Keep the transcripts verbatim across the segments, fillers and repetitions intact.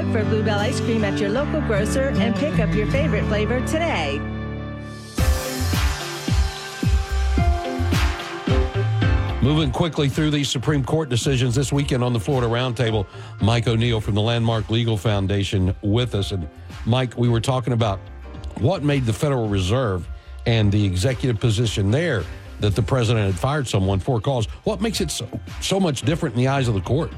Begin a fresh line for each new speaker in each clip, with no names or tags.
for Bluebell ice cream at your local grocer and pick up your favorite flavor today.
Moving quickly through these Supreme Court decisions this weekend on the Florida Roundtable, Mike O'Neill from the Landmark Legal Foundation with us. And Mike, we were talking about what made the Federal Reserve and the executive position there that the president had fired someone for cause. What makes it so, so much different in the eyes of the court?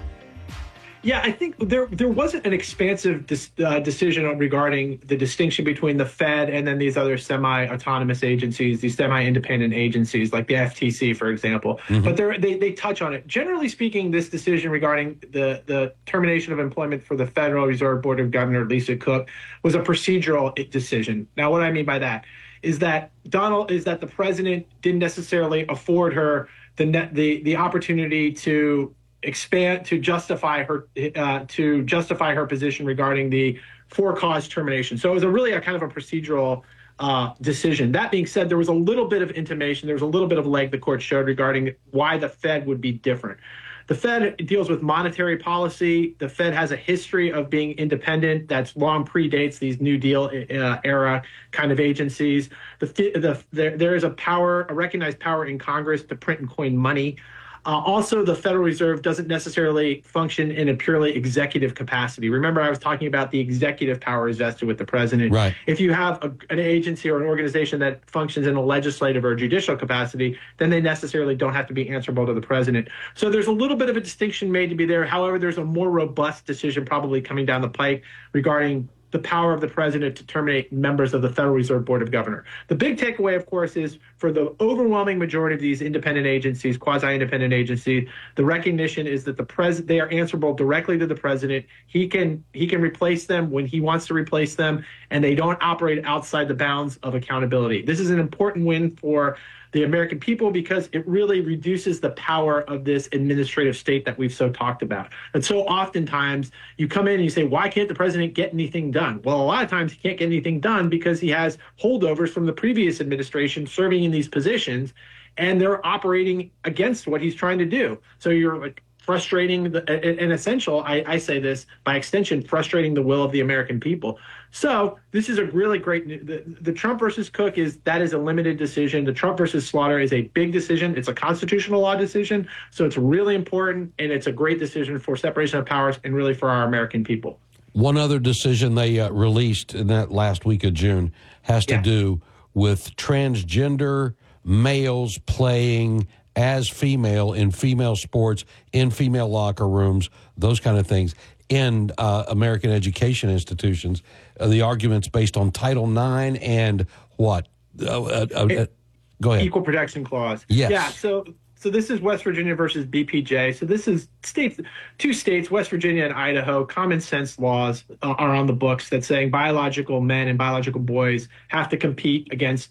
Yeah, I think there there wasn't an expansive dis, uh, decision regarding the distinction between the Fed and then these other semi-autonomous agencies, these semi-independent agencies like the F T C, for example. Mm-hmm. But they they touch on it. Generally speaking, this decision regarding the, the termination of employment for the Federal Reserve Board of Governors, Lisa Cook, was a procedural decision. Now, what I mean by that is that Donald is that the president didn't necessarily afford her the net, the the opportunity to expand to justify her uh, to justify her position regarding the for cause termination. So it was a really a kind of a procedural uh, decision. That being said, there was a little bit of intimation, there was a little bit of leg the court showed regarding why the Fed would be different. The Fed deals with monetary policy. The Fed has a history of being independent that's long predates these New Deal uh, era kind of agencies. The, the, there, there is a power, a recognized power in Congress to print and coin money. Uh, also, the Federal Reserve doesn't necessarily function in a purely executive capacity. Remember, I was talking about the executive powers vested with the president.
Right.
If you have a, an agency or an organization that functions in a legislative or judicial capacity, then they necessarily don't have to be answerable to the president. So there's a little bit of a distinction made to be there. However, there's a more robust decision probably coming down the pike regarding the power of the president to terminate members of the Federal Reserve Board of Governors. The big takeaway, of course, is for the overwhelming majority of these independent agencies, quasi-independent agencies, the recognition is that the pres they are answerable directly to the president. He can he can replace them when he wants to replace them, and they don't operate outside the bounds of accountability. This is an important win for the American people because it really reduces the power of this administrative state that we've so talked about. And so oftentimes you come in and you say, why can't the president get anything done? Well, a lot of times he can't get anything done because he has holdovers from the previous administration serving in these positions, and they're operating against what he's trying to do. So you're like frustrating, the, and essential, I, I say this, by extension, frustrating the will of the American people. So this is a really great, the, the Trump versus Cook is, that is a limited decision. The Trump versus Slaughter is a big decision. It's a constitutional law decision. So it's really important, and it's a great decision for separation of powers and really for our American people.
One other decision they uh, released in that last week of June has to yeah. do with transgender males playing as female in female sports, in female locker rooms, those kind of things, in uh, American education institutions. Uh, the argument's based on Title nine and what? Uh, uh, uh, go ahead.
Equal Protection Clause.
Yes.
Yeah, so so this is West Virginia versus B P J. So this is states, two states, West Virginia and Idaho, common sense laws uh, are on the books that saying biological men and biological boys have to compete against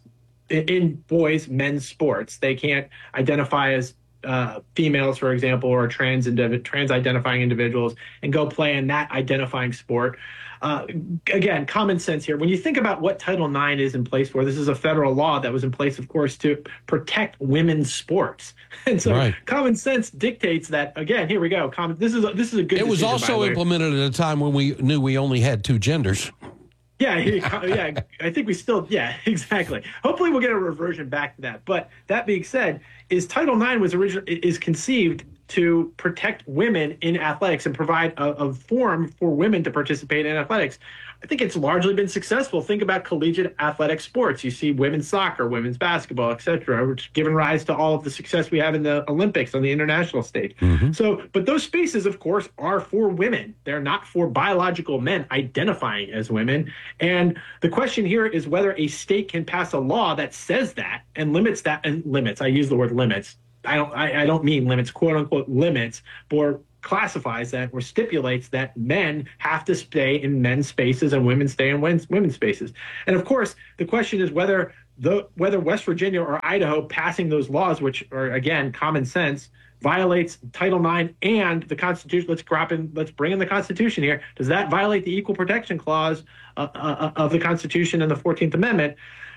in boys, men's sports. They can't identify as uh, females, for example, or trans indiv- trans-identifying individuals and go play in that identifying sport. Uh, again, common sense here. When you think about what Title nine is in place for, this is a federal law that was in place, of course, to protect women's sports. And so right. common sense dictates that, again, here we go. Common, this is a, this is a good
It was
decision,
also implemented at a time when we knew we only had two genders.
Yeah, yeah, I think we still, yeah, exactly. Hopefully we'll get a reversion back to that. But that being said, is Title nine was originally is conceived to protect women in athletics and provide a, a forum for women to participate in athletics. I think it's largely been successful. Think about collegiate athletic sports. You see women's soccer, women's basketball, et cetera, which have given rise to all of the success we have in the Olympics on the international stage. Mm-hmm. So, but those spaces, of course, are for women. They're not for biological men identifying as women. And the question here is whether a state can pass a law that says that and limits that, and limits, I use the word limits. I don't, I, I don't mean limits, quote unquote limits, or classifies that or stipulates that men have to stay in men's spaces and women stay in women's spaces. And of course, the question is whether the whether West Virginia or Idaho passing those laws, which are again common sense, violates Title nine and the Constitution. Let's crop in, let's bring in the Constitution here. Does that violate the Equal Protection Clause uh, uh, of the Constitution and the fourteenth Amendment?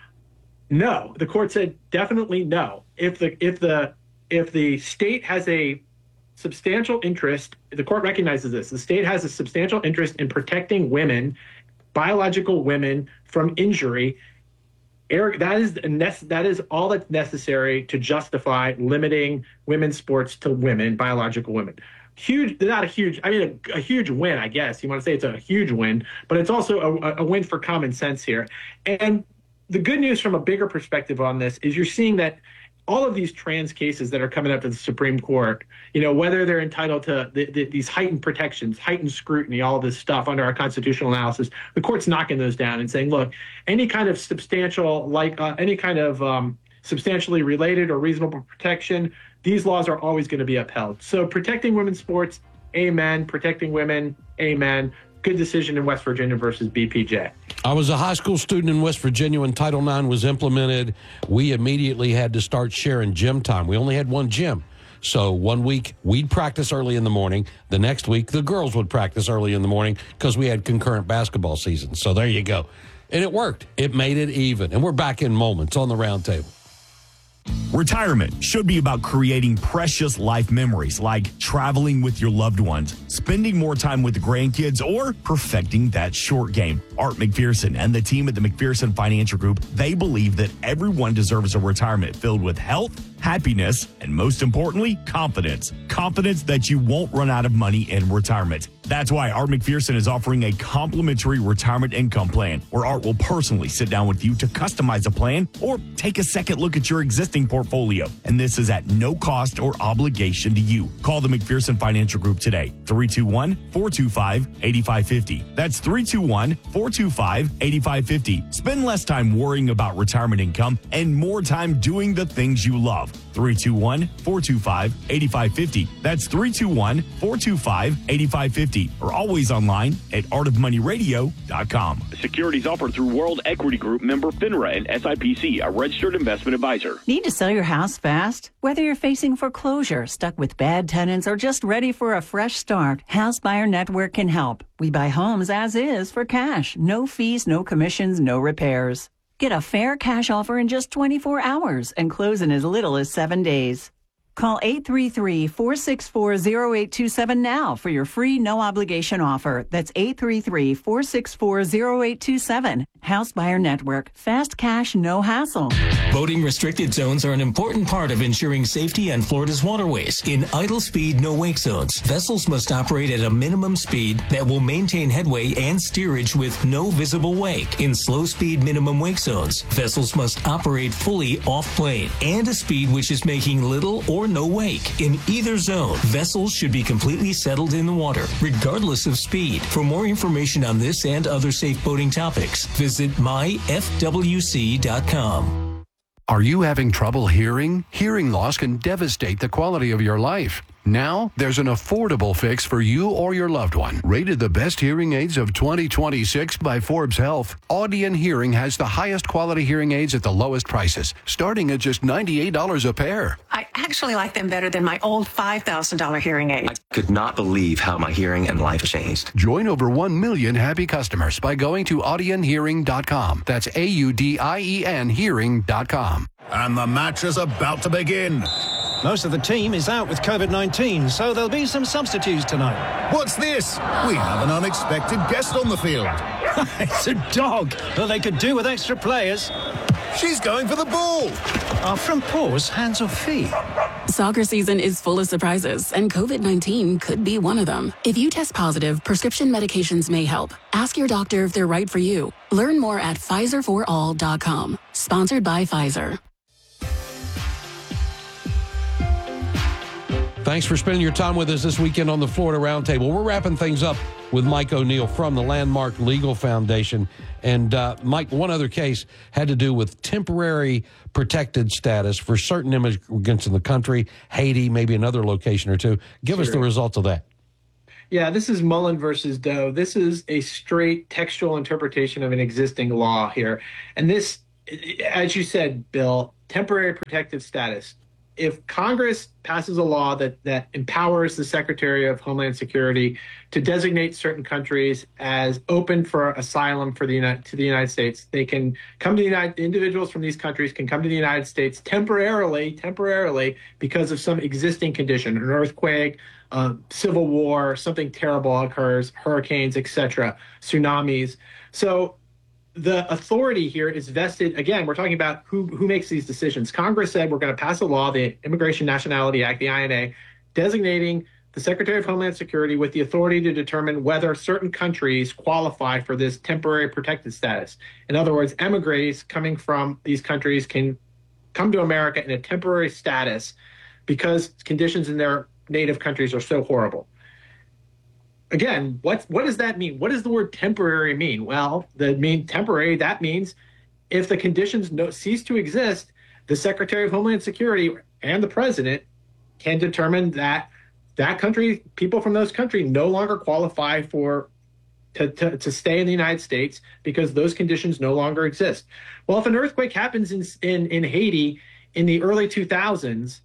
No. The court said definitely no. If the if the if the state has a substantial interest. The court recognizes this. The state has a substantial interest in protecting women, biological women, from injury. Eric, that is that is all that's necessary to justify limiting women's sports to women, biological women. Huge, not a huge, I mean, a, a huge win, I guess. You want to say it's a huge win, but it's also a, a win for common sense here. And the good news from a bigger perspective on this is you're seeing that all of these trans cases that are coming up to the Supreme Court, you know, whether they're entitled to the, the, these heightened protections, heightened scrutiny, all of this stuff under our constitutional analysis, the court's knocking those down and saying, look, any kind of substantial, like uh, any kind of um, substantially related or reasonable protection, these laws are always going to be upheld. So protecting women's sports, amen. Protecting women, amen. Good decision in West Virginia versus B P J.
I was a high school student in West Virginia when Title nine was implemented. We immediately had to start sharing gym time. We only had one gym. So one week we'd practice early in the morning. The next week the girls would practice early in the morning because we had concurrent basketball seasons. So there you go. And it worked. It made it even. And we're back in moments on the round table.
Retirement should be about creating precious life memories like traveling with your loved ones, spending more time with the grandkids, or perfecting that short game. Art McPherson and the team at the McPherson Financial Group, they believe that everyone deserves a retirement filled with health, happiness, and most importantly, confidence. Confidence that you won't run out of money in retirement. That's why Art McPherson is offering a complimentary retirement income plan where Art will personally sit down with you to customize a plan or take a second look at your existing portfolio. And this is at no cost or obligation to you. Call the McPherson Financial Group today, three two one, four two five, eight five five zero. That's three two one, four two five, eight five five zero. Spend less time worrying about retirement income and more time doing the things you love. three two one, four two five, eight five five zero. That's three two one, four two five, eight five five zero. Or always online at art of money radio dot com.
Securities offered through World Equity Group, member FINRA and S I P C, a registered investment advisor.
Need to sell your house fast? Whether you're facing foreclosure, stuck with bad tenants, or just ready for a fresh start, House Buyer Network can help. We buy homes as is for cash. No fees, no commissions, no repairs. Get a fair cash offer in just twenty-four hours and close in as little as seven days. Call eight three three, four six four, zero eight two seven now for your free no-obligation offer. That's eight three three, four six four, zero eight two seven. House Buyer Network. Fast cash, no hassle.
Boating restricted zones are an important part of ensuring safety on Florida's waterways. In idle speed, no wake zones, vessels must operate at a minimum speed that will maintain headway and steerage with no visible wake. In slow speed, minimum wake zones, vessels must operate fully off-plane and a speed which is making little or no wake. In either zone, vessels should be completely settled in the water, regardless of speed. For more information on this and other safe boating topics, visit my f w c dot com.
Are you having trouble hearing? Hearing loss can devastate the quality of your life. Now, there's an affordable fix for you or your loved one. Rated the best hearing aids of twenty twenty-six by Forbes Health, Audion Hearing has the highest quality hearing aids at the lowest prices, starting at just ninety-eight dollars a pair.
I actually like them better than my old five thousand dollars hearing aid.
I could not believe how my hearing and life changed.
Join over one million happy customers by going to audion hearing dot com. That's A U D I E N hearing dot com.
And the match is about to begin.
Most of the team is out with COVID nineteen, so there'll be some substitutes tonight.
What's this? We have an unexpected guest on the field.
It's a dog. Well, they could do with extra players.
She's going for the ball.
Are from paws, hands or feet?
Soccer season is full of surprises, and COVID nineteen could be one of them. If you test positive, prescription medications may help. Ask your doctor if they're right for you. Learn more at Pfizer for all dot com. Sponsored by Pfizer.
Thanks for spending your time with us this weekend on the Florida Roundtable. We're wrapping things up with Mike O'Neill from the Landmark Legal Foundation. And, uh, Mike, one other case had to do with temporary protected status for certain immigrants in the country, Haiti, maybe another location or two. Give sure. us the results of that.
Yeah, this is Mullen versus Doe. This is a straight textual interpretation of an existing law here. And this, as you said, Bill, temporary protected status. if Congress passes a law that, that empowers the Secretary of Homeland Security to designate certain countries as open for asylum for the United, to the United States, they can come to the United, individuals from these countries can come to the United States temporarily, temporarily because of some existing condition, an earthquake, uh, civil war, something terrible occurs, hurricanes, et cetera, tsunamis. So the authority here is vested. Again, we're talking about who who makes these decisions. Congress said we're going to pass a law, the Immigration Nationality Act, the I N A, designating the Secretary of Homeland Security with the authority to determine whether certain countries qualify for this temporary protected status. In other words, emigres coming from these countries can come to America in a temporary status because conditions in their native countries are so horrible. Again, what what does that mean? What does the word temporary mean? Well, the mean temporary, that means if the conditions no, cease to exist, the Secretary of Homeland Security and the president can determine that that country, people from those countries no longer qualify for to, to, to stay in the United States because those conditions no longer exist. Well, if an earthquake happens in in, in Haiti in the early two thousands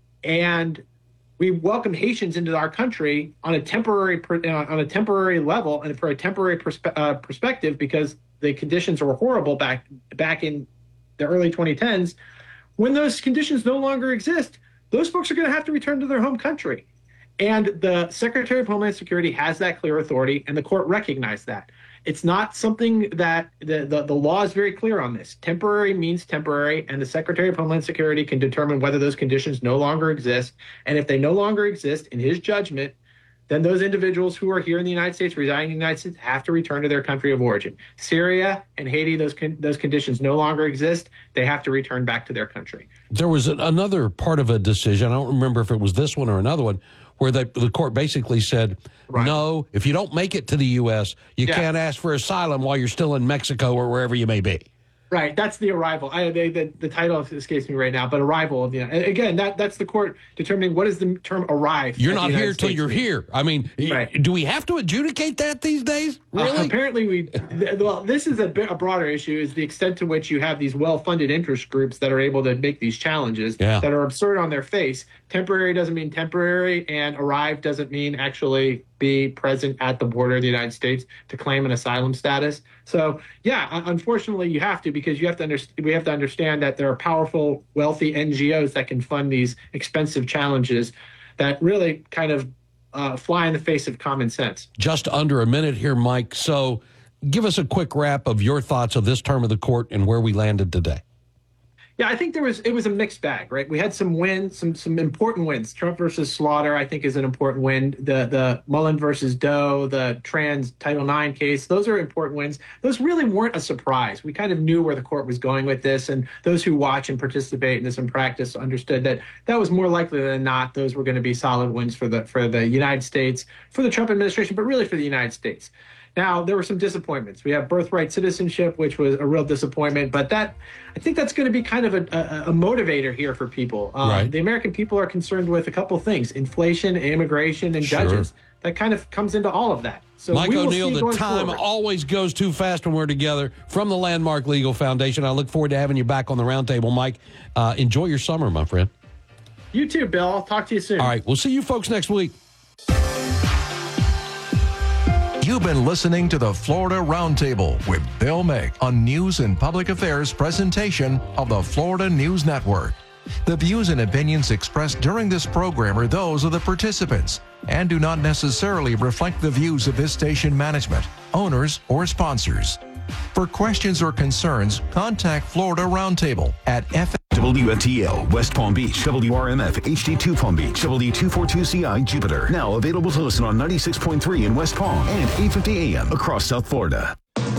and we welcome Haitians into our country on a temporary on a temporary level and for a temporary perspe- uh, perspective because the conditions were horrible back back in the early twenty tens. When those conditions no longer exist, those folks are going to have to return to their home country. And the Secretary of Homeland Security has that clear authority, and the court recognized that. It's not something that the, the, the law is very clear on this. Temporary means temporary, and the Secretary of Homeland Security can determine whether those conditions no longer exist. And if they no longer exist, in his judgment, then those individuals who are here in the United States, residing in the United States, have to return to their country of origin. Syria and Haiti, those con- those conditions no longer exist. They have to return back to their country.
There was another part of a decision, I don't remember if it was this one or another one, where the, the court basically said, right. no, if you don't make it to the U S, you yeah. can't ask for asylum while you're still in Mexico or wherever you may be.
Right, that's the arrival. I, they, the, the title escapes me right now, but arrival of the again that that's the court determining what is the term arrive.
You're not here till you're here. I mean, right. do we have to adjudicate that these days? Really?
Uh, apparently, we. Well, this is a, bit, a broader issue: is the extent to which you have these well-funded interest groups that are able to make these challenges
yeah.
that are absurd on their face. Temporary doesn't mean temporary, and arrive doesn't mean actually be present at the border of the United States to claim an asylum status. So, yeah, unfortunately, you have to because you have to understand. We have to understand that there are powerful, wealthy N G Os that can fund these expensive challenges that really kind of uh, fly in the face of common sense.
Just under a minute here, Mike. So, give us a quick wrap of your thoughts of this term of the court and where we landed today.
Yeah, I think there was it was a mixed bag, right? We had some wins, some some important wins. Trump versus Slaughter, I think, is an important win. The the Mullen versus Doe, the trans Title nine case, those are important wins. Those really weren't a surprise. We kind of knew where the court was going with this, and those who watch and participate in this in practice understood that that was more likely than not those were going to be solid wins for the for the United States, for the Trump administration, but really for the United States. Now, there were some disappointments. We have birthright citizenship, which was a real disappointment. But that, I think that's going to be kind of a, a, a motivator here for people. Um,
right.
The American people are concerned with a couple things: inflation, immigration, and
sure.
judges. That kind of comes into all of that. So
Mike O'Neill, the time
forward.
always goes too fast when we're together. From the Landmark Legal Foundation, I look forward to having you back on the roundtable, Mike. Uh, enjoy your summer, my friend.
You too, Bill. I'll talk to you soon.
All right. We'll see you folks next week.
You've been listening to the Florida Roundtable with Bill Mick on News and Public Affairs presentation of the Florida News Network. The views and opinions expressed during this program are those of the participants and do not necessarily reflect the views of this station management, owners, or sponsors. For questions or concerns, contact Florida Roundtable at F.
W F T L, West Palm Beach, W R M F, H D two Palm Beach, W two forty-two C I, Jupiter. Now available to listen on ninety-six point three in West Palm and eight fifty A M across South Florida.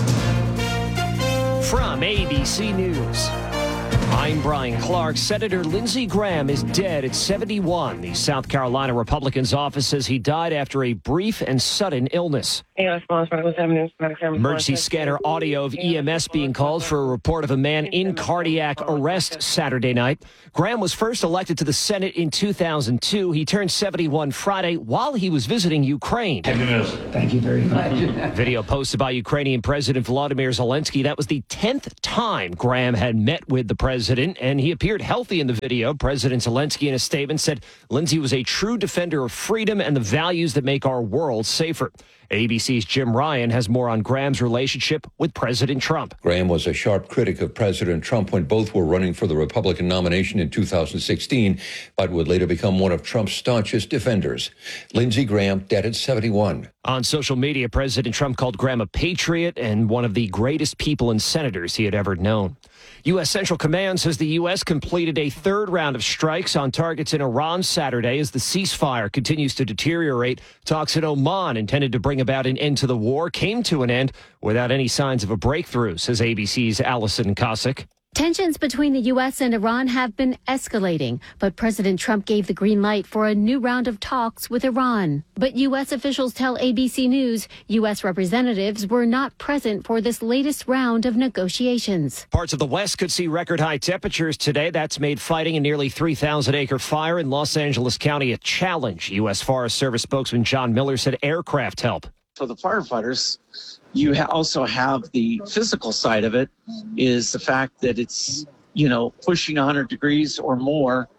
From A B C News, I'm Brian Clark. Senator Lindsey Graham is dead at seventy-one. The South Carolina Republican's office says he died after a brief and sudden illness. Emergency scanner audio of E M S being called for a report of a man in cardiac arrest Saturday night. Graham was first elected to the Senate in two thousand two. He turned seventy-one Friday while he was visiting Ukraine.
Thank you very much.
Video posted by Ukrainian President Volodymyr Zelensky. That was the tenth time Graham had met with the president, and he appeared healthy in the video. President Zelensky, in a statement, said Lindsey was a true defender of freedom and the values that make our world safer. A B C's Jim Ryan has more on Graham's relationship with President Trump.
Graham was a sharp critic of President Trump when both were running for the Republican nomination in two thousand sixteen, but would later become one of Trump's staunchest defenders. Lindsey Graham, dead at seventy-one.
On social media, President Trump called Graham a patriot and one of the greatest people and senators he had ever known. U S. Central Command says the U S completed a third round of strikes on targets in Iran Saturday as the ceasefire continues to deteriorate. Talks in Oman intended to bring about an end to the war came to an end without any signs of a breakthrough, says A B C's Allison Cossack.
Tensions between the U S and Iran have been escalating, but President Trump gave the green light for a new round of talks with Iran. But U S officials tell A B C News U S representatives were not present for this latest round of negotiations.
Parts of the West could see record high temperatures today. That's made fighting a nearly three thousand acre fire in Los Angeles County a challenge. U S Forest Service spokesman John Miller said aircraft help.
For the firefighters, you ha- also have the physical side of it, is the fact that it's, you know, pushing one hundred degrees or more,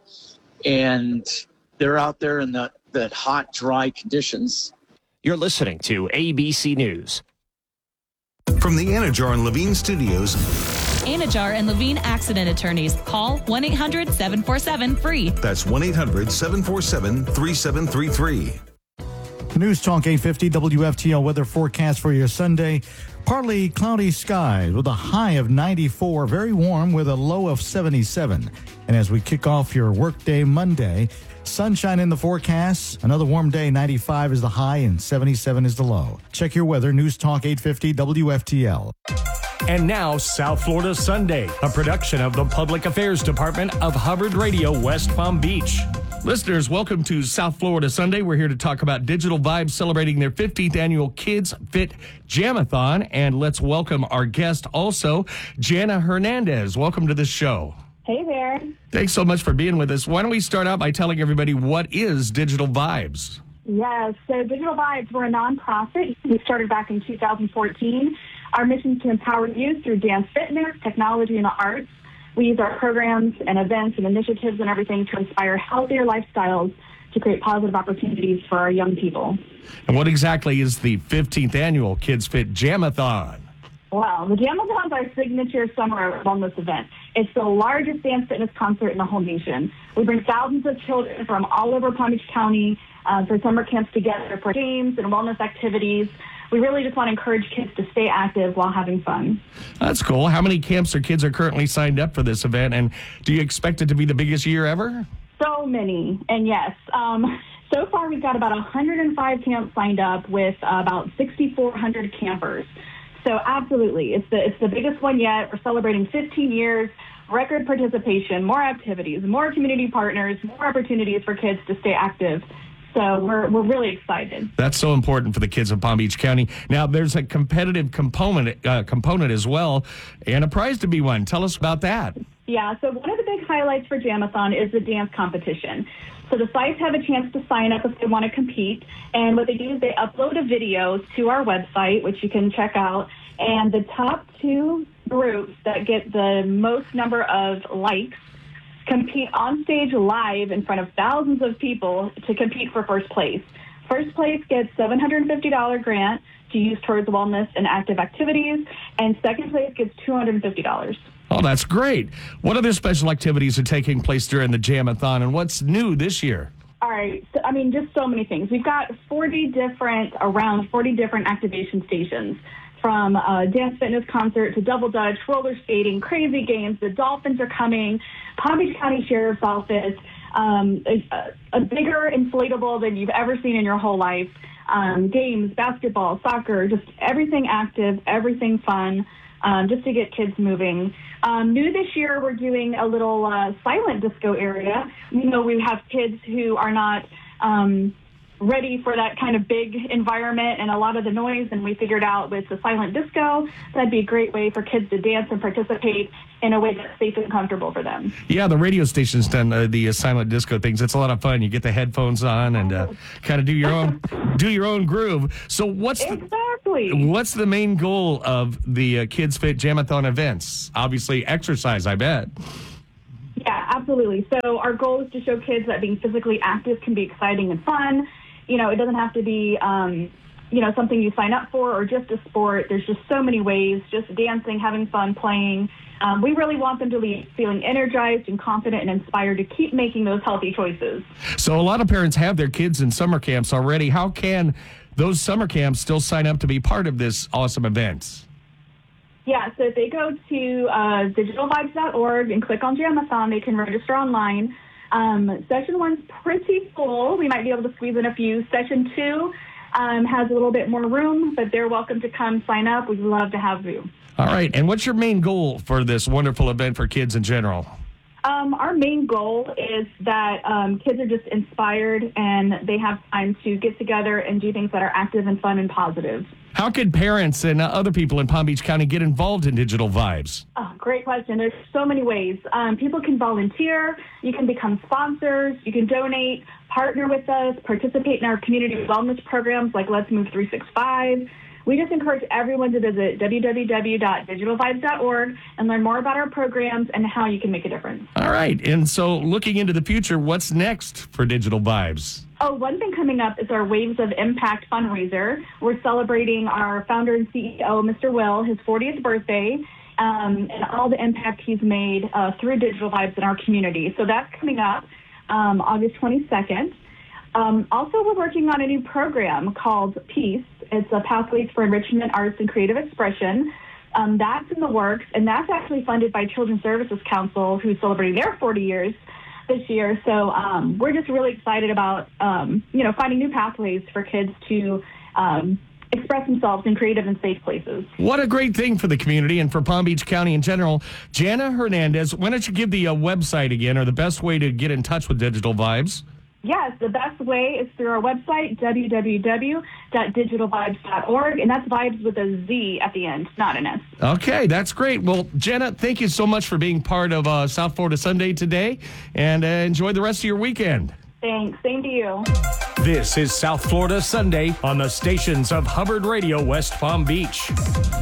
and they're out there in the, the hot, dry conditions.
You're listening to A B C News.
From the Anajar and Levine Studios.
Anajar and Levine Accident Attorneys. Call one eight hundred seven four seven free.
That's one eight hundred seven four seven three seven three three.
News Talk eight fifty W F T L weather forecast for your Sunday. Partly cloudy skies with a high of ninety-four, very warm with a low of seventy-seven. And as we kick off your workday Monday, sunshine in the forecast. Another warm day, ninety-five is the high and seventy-seven is the low. Check your weather, News Talk eight fifty W F T L.
And now, South Florida Sunday, a production of the Public Affairs Department of Hubbard Radio, West Palm Beach. Listeners, welcome to South Florida Sunday. We're here to talk about Digital Vibes celebrating their fifteenth annual Kids Fit Jamathon. And let's welcome our guest also, Jana Hernandez. Welcome to the show.
Hey there.
Thanks so much for being with us. Why don't we start out by telling everybody what is Digital Vibes?
Yes, so Digital Vibes, we're a nonprofit. We started back in two thousand fourteen. Our mission is to empower youth through dance fitness, technology, and the arts. We use our programs and events and initiatives and everything to inspire healthier lifestyles to create positive opportunities for our young people.
And what exactly is the fifteenth annual Kids Fit Jamathon?
Well, the Jamathon is our signature summer wellness event. It's the largest dance fitness concert in the whole nation. We bring thousands of children from all over Palm Beach County uh, for summer camps together for games and wellness activities. We really just want to encourage kids to stay active while having fun. That's
cool. How many camps or kids are currently signed up for this event, and do you expect it to be the biggest year ever?
So many, and yes. Um, so far, we've got about one hundred five camps signed up with uh, about six thousand four hundred campers. So absolutely, it's the it's the biggest one yet. We're celebrating fifteen years, record participation, more activities, more community partners, more opportunities for kids to stay active. So we're we're really excited.
That's so important for the kids of Palm Beach County. Now, there's a competitive component uh, component as well, and a prize to be won. Tell us about that.
Yeah, so one of the big highlights for Jamathon is the dance competition. So the sites have a chance to sign up if they want to compete, and what they do is they upload a video to our website, which you can check out, and the top two groups that get the most number of likes compete on stage live in front of thousands of people to compete for first place. First place gets seven hundred fifty dollars grant to use towards wellness and active activities, and second place gets two hundred fifty dollars.
Oh, that's great. What other special activities are taking place during the Jamathon, and what's new this year?
All right. So, I mean, just so many things. We've got forty different, around forty different activation stations, from a dance fitness concert to double dutch, roller skating, crazy games. The Dolphins are coming, Palm Beach County Sheriff's Office, um, a, a bigger inflatable than you've ever seen in your whole life, um, games, basketball, soccer, just everything active, everything fun, um, just to get kids moving. Um, new this year, we're doing a little uh, silent disco area. You know, we have kids who are not um, ready for that kind of big environment and a lot of the noise, and we figured out with the silent disco, that'd be a great way for kids to dance and participate in a way that's safe and comfortable for them.
Yeah, the radio station's done uh, the uh, silent disco things. It's a lot of fun. You get the headphones on and uh, kind of do your own do your own groove. So what's the,
exactly
what's the main goal of the uh, Kids Fit Jamathon events? Obviously, exercise, I bet.
Yeah, absolutely. So our goal is to show kids that being physically active can be exciting and fun. You know, it doesn't have to be, um, you know, something you sign up for or just a sport. There's just so many ways, just dancing, having fun, playing. Um, we really want them to leave feeling energized and confident and inspired to keep making those healthy choices.
So a lot of parents have their kids in summer camps already. How can those summer camps still sign up to be part of this awesome event?
Yeah, so if they go to uh, digital vibes dot org and click on Jamathon, they can register online. Um, session one's pretty full. We might be able to squeeze in a few. Session two um, has a little bit more room, but they're welcome to come sign up. We'd love to have you.
All right. And what's your main goal for this wonderful event for kids in general?
Um, our main goal is that um, kids are just inspired and they have time to get together and do things that are active and fun and positive.
How can parents and uh, other people in Palm Beach County get involved in Digital Vibes?
Oh, great question. There's so many ways. Um, people can volunteer. You can become sponsors. You can donate, partner with us, participate in our community wellness programs like Let's Move three sixty-five. We just encourage everyone to visit w w w dot digital vibes dot org and learn more about our programs and how you can make a difference.
All right. And so looking into the future, what's next for Digital Vibes?
Oh, one thing coming up is our Waves of Impact fundraiser. We're celebrating our founder and C E O, Mister Will, his fortieth birthday, um, and all the impact he's made uh, through Digital Vibes in our community. So that's coming up um, August twenty-second. Um, also, we're working on a new program called PEACE. It's a Pathways for Enrichment, Arts, and Creative Expression. Um, that's in the works, and that's actually funded by Children's Services Council, who's celebrating their forty years this year. So um, we're just really excited about, um, you know, finding new pathways for kids to um, express themselves in creative and safe places.
What a great thing for the community and for Palm Beach County in general. Jana Hernandez, why don't you give the uh, website again, or the best way to get in touch with Digital Vibes?
Yes, the best way is through our website, w w w dot digital vibes dot org, and that's vibes with a Z at the end, not an S.
Okay, that's great. Well, Jenna, thank you so much for being part of uh, South Florida Sunday today, and uh, enjoy the rest of your weekend.
Thanks. Same to you.
This is South Florida Sunday on the stations of Hubbard Radio, West Palm Beach.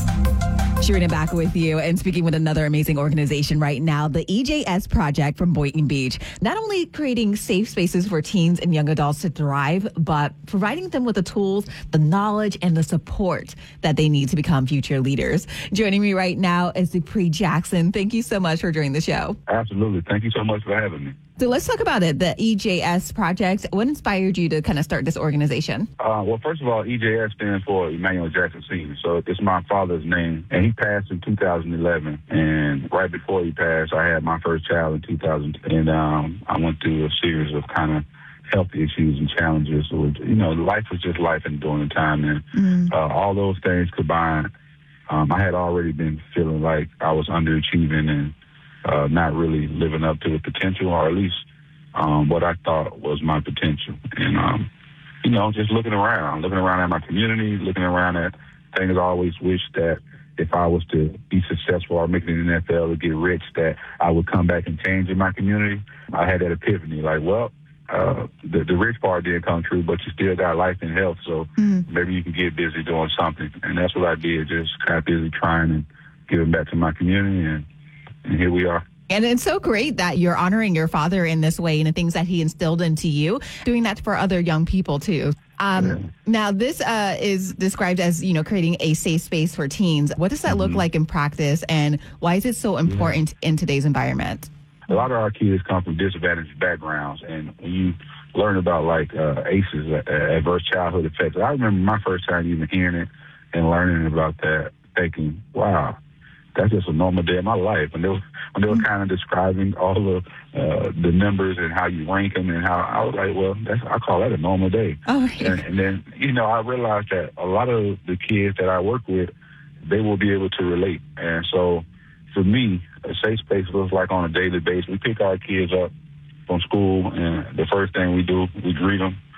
Sharina back with you and speaking with another amazing organization right now, the E J S Project from Boynton Beach. Not only creating safe spaces for teens and young adults to thrive, but providing them with the tools, the knowledge, and the support that they need to become future leaders. Joining me right now is Dupree Jackson. Thank you so much for joining the show.
Absolutely. Thank you so much for having me.
So let's talk about it, the E J S Project. What inspired you to kind of start this organization?
Uh, well, first of all, E J S stands for Emmanuel Jackson Senior So it's my father's name, and he passed in two thousand eleven. And right before he passed, I had my first child in two thousand, and um, I went through a series of kind of health issues and challenges. So, you know, life was just life during the time, and mm. uh, all those things combined, um, I had already been feeling like I was underachieving and Uh, not really living up to the potential, or at least um, what I thought was my potential. And, um, you know, just looking around, looking around at my community, looking around at things I always wished that if I was to be successful or make it in the N F L or get rich, that I would come back and change in my community. I had that epiphany, like, well, uh, the, the rich part didn't come true, but you still got life and health, so mm. maybe you can get busy doing something. And that's what I did, just kind of busy trying and giving back to my community, and And here we are.
And it's so great that you're honoring your father in this way and the things that he instilled into you, doing that for other young people, too. Um, yeah. Now, this uh, is described as, you know, creating a safe space for teens. What does that mm-hmm. look like in practice, and why is it so important yeah. in today's environment?
A lot of our kids come from disadvantaged backgrounds, and when you learn about, like, uh, A C Es, uh, adverse childhood effects, I remember my first time even hearing it and learning about that, thinking, wow, that's just a normal day of my life. And they were, when they were kind of describing all the uh, the numbers and how you rank them, and how I was like, well, that's, I call that a normal day.
Oh, yeah.
and, and then, you know, I realized that a lot of the kids that I work with, they will be able to relate. And so for me, a safe space looks like on a daily basis. We pick our kids up from school, and the first thing we do, we greet them.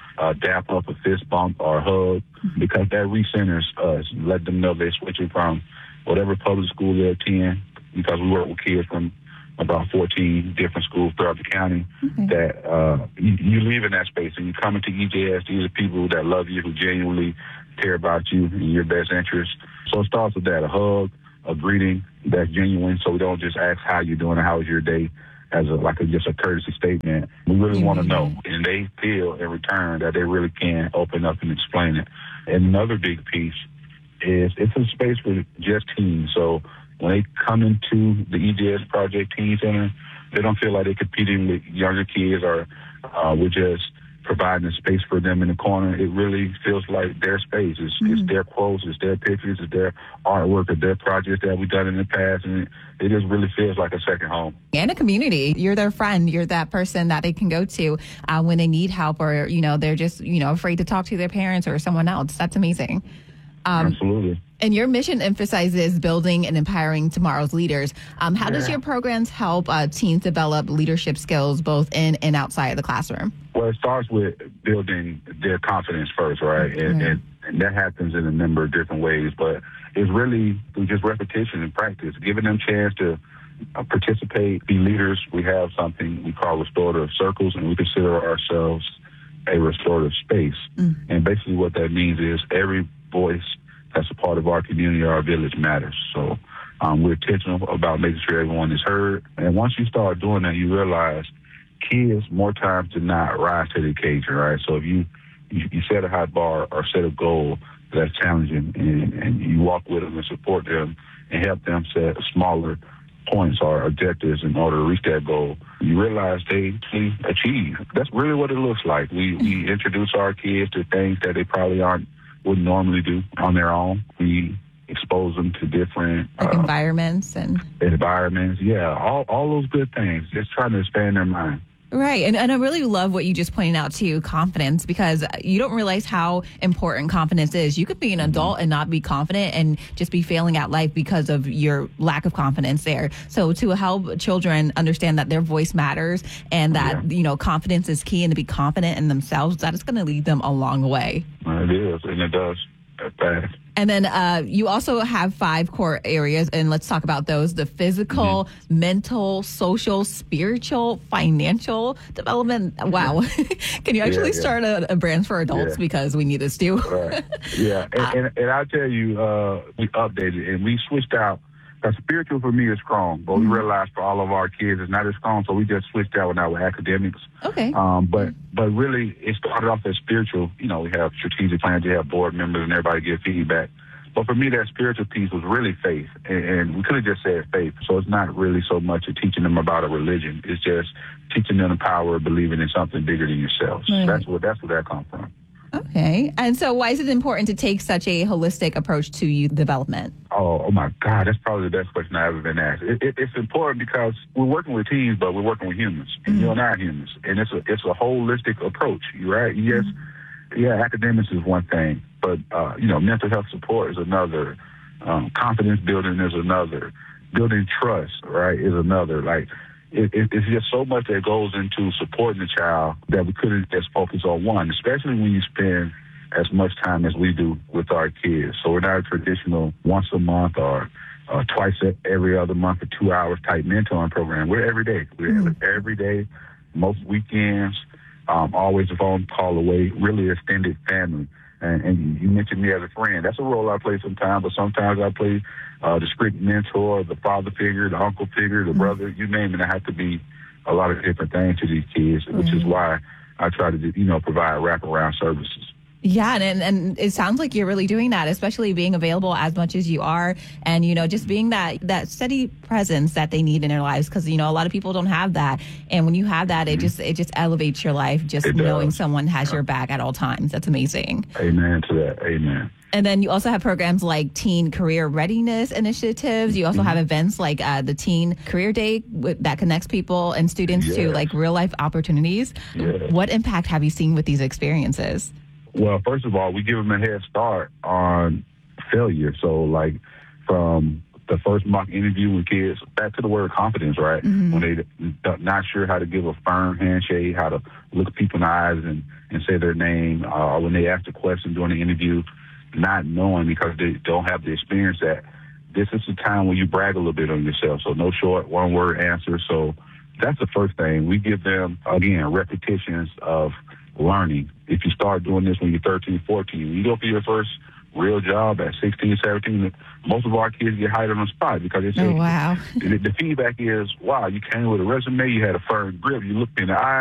uh, dap up, a fist bump, or a hug, because that recenters us, let them know they're switching from whatever public school they attend, because we work with kids from about fourteen different schools throughout the county, okay. that uh, you, you leave in that space and you come into E J S. These are people that love you, who genuinely care about you and your best interest. So it starts with that, a hug, a greeting that's genuine, so we don't just ask how you're doing or how was your day as a, like a, just a courtesy statement. We really mm-hmm. want to know, and they feel in return that they really can open up and explain it. And another big piece is it's a space for just teens. So when they come into the E J S Project Teen Center, they don't feel like they're competing with younger kids, or uh, we're just providing a space for them in the corner. It really feels like their space. It's, mm-hmm. it's their quotes, it's their pictures, it's their artwork, it's their projects that we've done in the past, and it, it just really feels like a second home.
And a community. You're their friend. You're that person that they can go to uh, when they need help, or, you know, they're just, you know, afraid to talk to their parents or someone else. That's amazing. Um,
Absolutely.
And your mission emphasizes building and empowering tomorrow's leaders. Um, how yeah. does your programs help uh, teens develop leadership skills both in and outside of the classroom?
Well, it starts with building their confidence first, right? And, right. and, and that happens in a number of different ways. But it's really through just repetition and practice, giving them a chance to uh, participate, be leaders. We have something we call restorative circles, and we consider ourselves a restorative space. Mm. And basically what that means is every voice that's a part of our community, our village, matters. So um, we're intentional about making sure everyone is heard. And once you start doing that, you realize kids more times than not rise to the occasion, right? So if you, you, you set a high bar or set a goal that's challenging, and, and you walk with them and support them and help them set smaller points or objectives in order to reach that goal, you realize they achieve. That's really what it looks like. We, we introduce our kids to things that they probably aren't wouldn't normally do on their own. We expose them to different
like
uh,
environments and
environments. Yeah, all all those good things. Just trying to expand their mind.
Right. And, and I really love what you just pointed out too, confidence, because you don't realize how important confidence is. You could be an adult and not be confident and just be failing at life because of your lack of confidence there. So to help children understand that their voice matters and that, yeah. you know, confidence is key, and to be confident in themselves, that is going to lead them a long way.
It is, and it does. Fast.
And then uh, you also have five core areas, and let's talk about those: the physical, mm-hmm. mental, social, spiritual, financial development. Wow. Can you actually yeah, yeah. start a, a brand for adults? Yeah. Because we need this too.
Right. Yeah, and, uh, and, and I'll tell you, uh, we updated and we switched out. Because spiritual for me is strong, but mm-hmm. we realized for all of our kids it's not as strong, so we just switched out now with academics.
Okay.
Um, but but really, it started off as spiritual. You know, we have strategic plans, you have board members, and everybody give feedback. But for me, that spiritual piece was really faith, and, and we could have just said faith. So it's not really so much of teaching them about a religion; it's just teaching them the power of believing in something bigger than yourselves. Right. That's what that's where that comes from.
Okay. And so why is it important to take such a holistic approach to youth development?
Oh, oh my God, that's probably the best question I've ever been asked. It, it, it's important because we're working with teens, but we're working with humans, and mm-hmm. you and I are humans. And it's a, it's a holistic approach, right? Yes, mm-hmm. yeah, academics is one thing, but, uh, you know, mental health support is another. Um, confidence building is another. Building trust, right, is another. Like, It, it, it's just so much that goes into supporting the child that we couldn't just focus on one, especially when you spend as much time as we do with our kids. So we're not a traditional once a month or uh, twice every other month for two hours type mentoring program. We're every day. We're mm-hmm. every day, most weekends, um, always a phone call away, really extended family. And, and you mentioned me as a friend. That's a role I play sometimes, but sometimes I play uh, the strict mentor, the father figure, the uncle figure, the mm-hmm. brother, you name it. I have to be a lot of different things to these kids, mm-hmm. which is why I try to, you know, provide wraparound services.
Yeah, and, and it sounds like you're really doing that, especially being available as much as you are, and, you know, just being that, that steady presence that they need in their lives, because, you know, a lot of people don't have that. And when you have that, it mm-hmm. just it just elevates your life, just it knowing does. someone has your back at all times. That's amazing.
Amen to that. Amen.
And then you also have programs like Teen Career Readiness Initiatives. You also mm-hmm. have events like uh, the Teen Career Day w- that connects people and students yes. to like real life opportunities. Yes. What impact have you seen with these experiences?
Well, first of all, we give them a head start on failure. So, like, from the first mock interview with kids, back to the word confidence, right?
Mm-hmm.
When they're not sure how to give a firm handshake, how to look people in the eyes and, and say their name, uh, when they ask a question during the interview, not knowing because they don't have the experience that this is the time when you brag a little bit on yourself. So no short, one-word answer. So that's the first thing. We give them, again, repetitions of learning. If you start doing this when you're thirteen, fourteen, you go for your first real job at sixteen, seventeen, most of our kids get hired on the spot because they say,
oh, wow.
the, the feedback is, wow, you came with a resume, you had a firm grip, you looked in the eye.